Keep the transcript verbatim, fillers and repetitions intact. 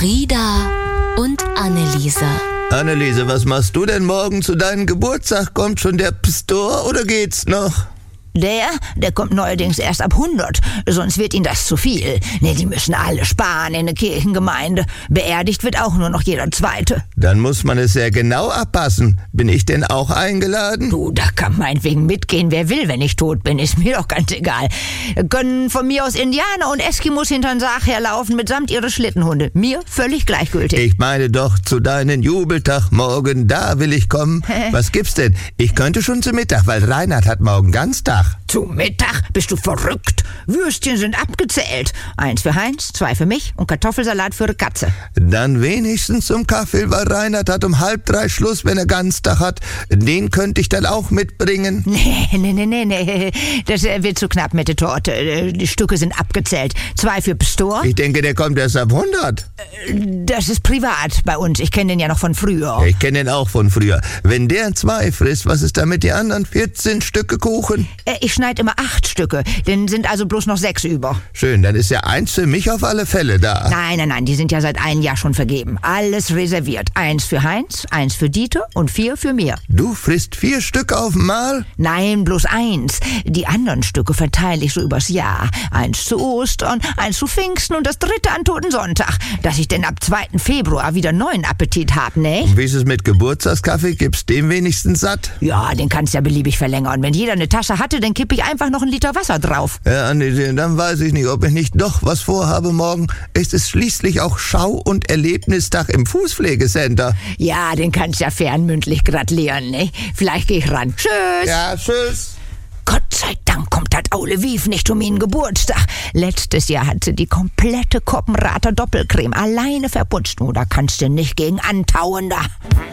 Frieda und Anneliese. Anneliese, was machst du denn morgen zu deinem Geburtstag? Kommt schon der Pastor oder geht's noch? Der, der kommt neuerdings erst ab hundert, sonst wird ihm das zu viel. Ne, die müssen alle sparen in der Kirchengemeinde. Beerdigt wird auch nur noch jeder Zweite. Dann muss man es sehr genau abpassen. Bin ich denn auch eingeladen? Du, da kann meinetwegen mitgehen, wer will, wenn ich tot bin. Ist mir doch ganz egal. Können von mir aus Indianer und Eskimos hintern Sarg herlaufen mitsamt ihre Schlittenhunde. Mir völlig gleichgültig. Ich meine doch zu deinem Jubeltag morgen, da will ich kommen. Was gibt's denn? Ich könnte schon zu Mittag, weil Reinhard hat morgen Ganztag. Zu Mittag? Bist du verrückt? Würstchen sind abgezählt. Eins für Heinz, zwei für mich und Kartoffelsalat für die Katze. Dann wenigstens zum Kaffee, weil Reinhard hat um halb drei Schluss, wenn er Ganztag hat. Den könnte ich dann auch mitbringen. Nee, nee, nee, nee, nee. Das wird zu knapp mit der Torte. Die Stücke sind abgezählt. Zwei für Pastor. Ich denke, der kommt erst ab hundert. Das ist privat bei uns. Ich kenne den ja noch von früher. Ich kenne den auch von früher. Wenn der zwei frisst, was ist da mit den anderen vierzehn Stücke Kuchen? Ich schneide immer acht Stücke, dann sind also bloß noch sechs über. Schön, dann ist ja eins für mich auf alle Fälle da. Nein, nein, nein, die sind ja seit einem Jahr schon vergeben. Alles reserviert. Eins für Heinz, eins für Dieter und vier für mir. Du frisst vier Stücke auf einmal? Nein, bloß eins. Die anderen Stücke verteile ich so übers Jahr. Eins zu Ostern, eins zu Pfingsten und das dritte an Totensonntag. Dass ich denn ab zweiten Februar wieder neuen Appetit hab, ne? Und wie ist es mit Geburtstagskaffee? Gibt's den wenigstens satt? Ja, den kannst du ja beliebig verlängern. Wenn jeder eine Tasche hatte, dann kippe ich einfach noch einen Liter Wasser drauf. Ja, Anneliese, dann weiß ich nicht, ob ich nicht doch was vorhabe morgen. Es ist schließlich auch Schau- und Erlebnistag im Fußpflegecenter. Ja, den kannst du ja fernmündlich gratulieren, ne? Vielleicht gehe ich ran. Tschüss. Ja, tschüss. Gott sei Dank kommt das Aule Wief nicht um ihren Geburtstag. Letztes Jahr hat sie die komplette Koppenrater Doppelcreme alleine verputzt. Oh, da kannst du nicht gegen antauen, da.